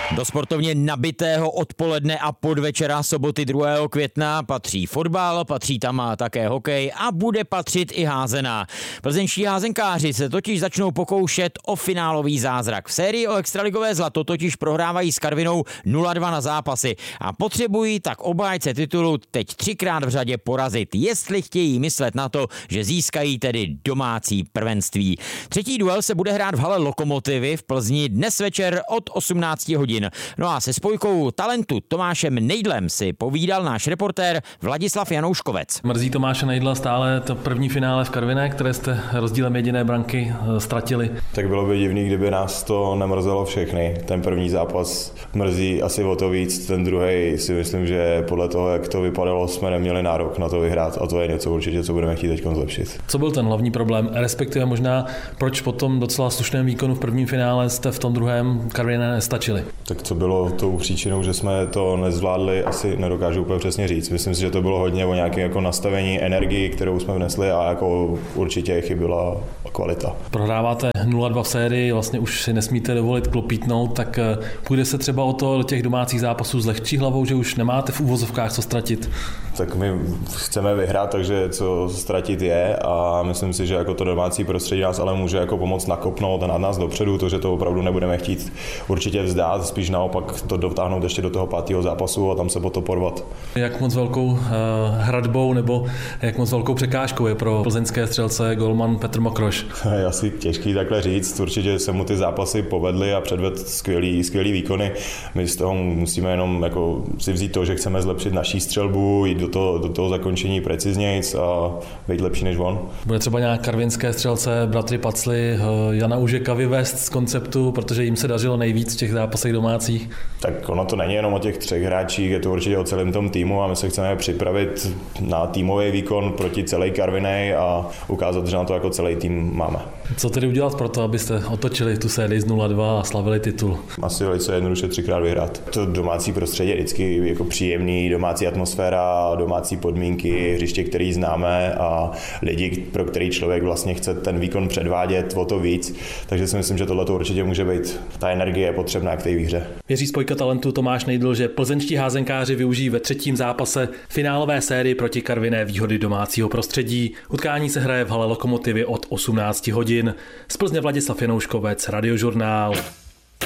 Do sportovně nabitého odpoledne a podvečera soboty 2. května patří fotbal, patří tam také hokej a bude patřit i házená. Plzeňští házenkáři se totiž začnou pokoušet o finálový zázrak. V sérii o extraligové zlato totiž prohrávají s Karvinou 0-2 na zápasy a potřebují tak obhájce titulu teď 3krát v řadě porazit, jestli chtějí myslet na to, že získají tedy domácí prvenství. Třetí duel se bude hrát v hale Lokomotivy v Plzni dnes večer od 18 hodin. No a se spojkou talentu Tomášem Nejdlem si povídal náš reportér Vladislav Janouškovec. Mrzí Tomáše Nejdla stále to první finále v Karviné, které jste rozdílem jediné branky ztratili? Tak bylo by divný, kdyby nás to nemrzelo všechny. Ten první zápas mrzí asi o to víc, ten druhý si myslím, že podle toho, jak to vypadalo, jsme neměli nárok na to vyhrát a to je něco určitě, co budeme chtít teď zlepšit. Co byl ten hlavní problém, respektive možná proč po tom docela slušném výkonu v prvním finále jste v tom druhém Karviné nestačili? Tak co bylo tou příčinou, že jsme to nezvládli, asi nedokážu úplně přesně říct. Myslím si, že to bylo hodně o nějakém jako nastavení energii, kterou jsme vnesli a jako určitě chyběla kvalita. Prohráváte 0-2 v sérii, vlastně už si nesmíte dovolit klopítnout, tak půjde se třeba o to do těch domácích zápasů s lehčí hlavou, že už nemáte v úvozovkách co ztratit? Tak my chceme vyhrát, takže co ztratit je a myslím si, že jako to domácí prostředí nás ale může jako pomoct nakopnout a nad nás dopředu, to, že to opravdu nebudeme chtít určitě vzdát, spíš naopak to dotáhnout ještě do toho 5. zápasu a tam se po to porvat. Jak moc velkou hradbou nebo jak moc velkou překážkou je pro plzeňské střelce golman Petr Mokroš? Je asi těžký takhle říct, určitě se mu ty zápasy povedly a předvedl skvělý výkony. My z toho musíme jenom jako si vzít to, že chceme zlepšit naší střelbu, jít do toho zakončení preciznějc a být lepší než on. Bude třeba nějak karvinské střelce, bratry Pacli, Jana Užeka vyvést z konceptu, protože jim se dařilo nejvíc v těch zápasech domácích? Tak ono to není jenom o těch 3 hráčích, je to určitě o celém tom týmu a my se chceme připravit na týmový výkon proti celé Karviné a ukázat, že na to jako celý tým máme. Co tedy udělat pro to, abyste otočili tu sérii z 0-2 a slavili titul? Asi velice jednoduše 3krát vyhrát. To domácí prostředí je vždycky jako příjemný, domácí atmosféra, domácí podmínky, hřiště, který známe a lidi, pro který člověk vlastně chce ten výkon předvádět o to víc. Takže si myslím, že tohle to určitě může být. Ta energie je potřebná k té výhře. Věří spojka talentu Tomáš Nejdl, že plzeňští házenkáři využijí ve 3. zápase finálové sérii proti Karviné výhody domácího prostředí. Utkání se hraje v hale Lokomotivy od 18 hodin. Z Plzně Vladislav Janouškovec, Radiožurnál.